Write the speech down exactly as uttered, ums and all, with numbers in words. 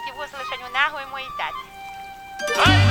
ті вузли ще нього і мої тати. Ай!